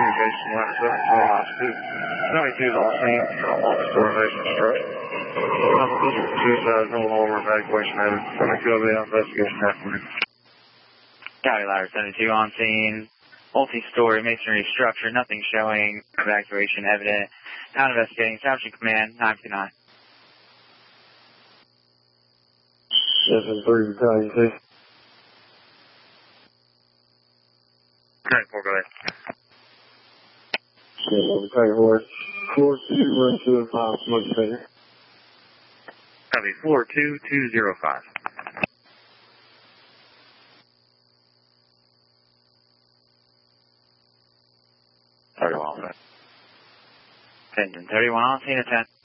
communication line 792. 92 is on scene. Authorization struck. Two sides, no longer evacuation headed. 72 will be on investigation happening. Copy, ladder 72 on scene. Multi-story masonry structure, nothing showing. Evacuation evident. Now investigating. Establishing command 959. Yes, it's 3 battalion, see. Alright, 4, go ahead. Yeah, battalion horse. 4-2, run 205, smoke failure. Copy, 42205. 31 on scene. 31 on scene at 10.